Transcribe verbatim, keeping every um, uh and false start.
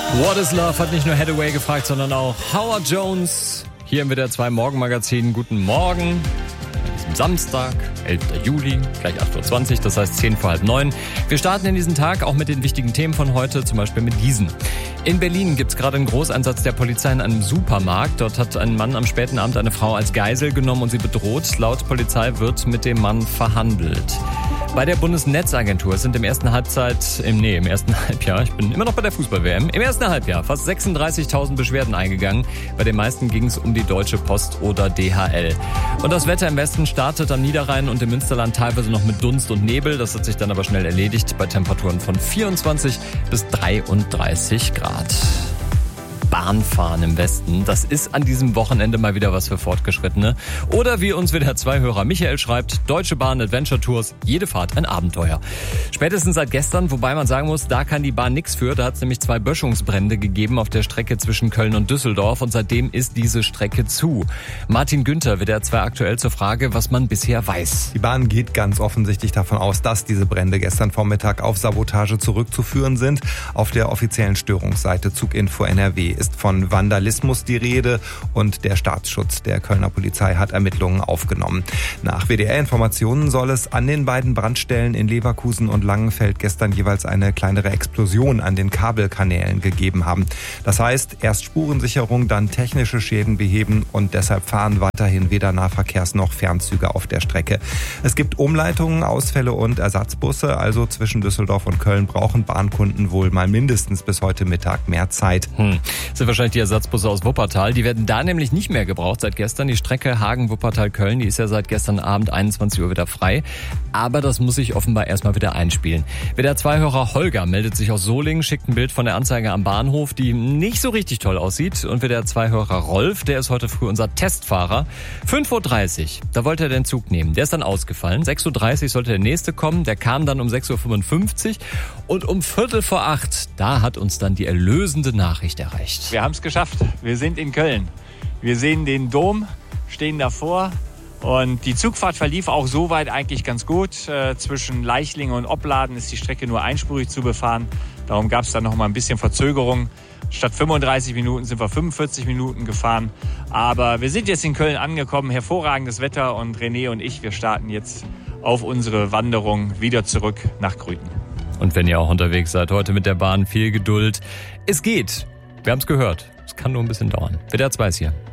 What is Love hat nicht nur Hathaway gefragt, sondern auch Howard Jones. Hier im W D R zwei Morgenmagazin. Guten Morgen. An diesem Samstag, elfter Juli, gleich acht Uhr zwanzig, das heißt zehn vor halb neun. Wir starten in diesen Tag auch mit den wichtigen Themen von heute, zum Beispiel mit diesen. In Berlin gibt es gerade einen Großeinsatz der Polizei in einem Supermarkt. Dort hat ein Mann am späten Abend eine Frau als Geisel genommen und sie bedroht. Laut Polizei wird mit dem Mann verhandelt. Bei der Bundesnetzagentur sind im ersten Halbzeit, im, nee, im ersten Halbjahr, ich bin immer noch bei der Fußball-W M, im ersten Halbjahr fast sechsunddreißigtausend Beschwerden eingegangen. Bei den meisten ging es um die Deutsche Post oder D H L. Und das Wetter im Westen startet am Niederrhein und im Münsterland teilweise noch mit Dunst und Nebel. Das hat sich dann aber schnell erledigt bei Temperaturen von vierundzwanzig bis dreiunddreißig Grad. Bahnfahren im Westen, das ist an diesem Wochenende mal wieder was für Fortgeschrittene. Oder wie uns W D R zwei Hörer Michael schreibt, Deutsche Bahn Adventure Tours, jede Fahrt ein Abenteuer. Spätestens seit gestern, wobei man sagen muss, da kann die Bahn nichts für. Da hat es nämlich zwei Böschungsbrände gegeben auf der Strecke zwischen Köln und Düsseldorf und seitdem ist diese Strecke zu. Martin Günther, W D R zwei aktuell zur Frage, was man bisher weiß. Die Bahn geht ganz offensichtlich davon aus, dass diese Brände gestern Vormittag auf Sabotage zurückzuführen sind. Auf der offiziellen Störungsseite Zuginfo N R W ist von Vandalismus die Rede und der Staatsschutz der Kölner Polizei hat Ermittlungen aufgenommen. Nach W D R-Informationen soll es an den beiden Brandstellen in Leverkusen und Langenfeld gestern jeweils eine kleinere Explosion an den Kabelkanälen gegeben haben. Das heißt, erst Spurensicherung, dann technische Schäden beheben und deshalb fahren weiterhin weder Nahverkehrs- noch Fernzüge auf der Strecke. Es gibt Umleitungen, Ausfälle und Ersatzbusse, also zwischen Düsseldorf und Köln brauchen Bahnkunden wohl mal mindestens bis heute Mittag mehr Zeit. Hm. Das sind wahrscheinlich die Ersatzbusse aus Wuppertal. Die werden da nämlich nicht mehr gebraucht seit gestern. Die Strecke Hagen-Wuppertal-Köln, die ist ja seit gestern Abend einundzwanzig Uhr wieder frei. Aber das muss sich offenbar erstmal wieder einspielen. W D R zwei Hörer Holger meldet sich aus Solingen, schickt ein Bild von der Anzeige am Bahnhof, die nicht so richtig toll aussieht. Und W D R zwei Hörer Rolf, der ist heute früh unser Testfahrer. fünf Uhr dreißig, da wollte er den Zug nehmen. Der ist dann ausgefallen. sechs Uhr dreißig sollte der nächste kommen. Der kam dann um sechs Uhr fünfundfünfzig. Und um Viertel vor acht, da hat uns dann die erlösende Nachricht erreicht. Wir haben es geschafft. Wir sind in Köln. Wir sehen den Dom, stehen davor. Und die Zugfahrt verlief auch soweit eigentlich ganz gut. Äh, zwischen Leichlingen und Opladen ist die Strecke nur einspurig zu befahren. Darum gab es dann noch mal ein bisschen Verzögerung. Statt fünfunddreißig Minuten sind wir fünfundvierzig Minuten gefahren. Aber wir sind jetzt in Köln angekommen. Hervorragendes Wetter und René und ich, wir starten jetzt auf unsere Wanderung wieder zurück nach Grüten. Und wenn ihr auch unterwegs seid, heute mit der Bahn, viel Geduld. Es geht. Wir haben es gehört. Es kann nur ein bisschen dauern. W D R zwei ist hier.